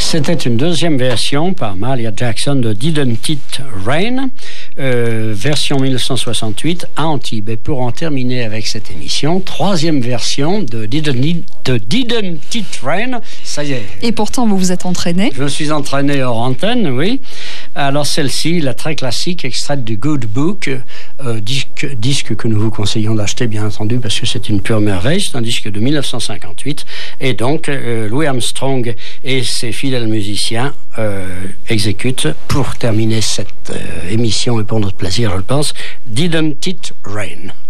C'était une deuxième version par Mahalia Jackson de Didn't It Rain, version 1968 à Antibes. Et pour en terminer avec cette émission, troisième version de Didn't It Rain, ça y est. Et pourtant, vous vous êtes entraîné. Je me suis entraîné hors antenne, oui. Alors celle-ci, la très classique, extraite du Good Book, disque que nous vous conseillons d'acheter, bien entendu, parce que c'est une pure merveille. C'est un disque de 1958. Et donc, Louis Armstrong et ses fidèles musiciens exécutent, pour terminer cette émission et pour notre plaisir, je le pense, Didn't It Rain.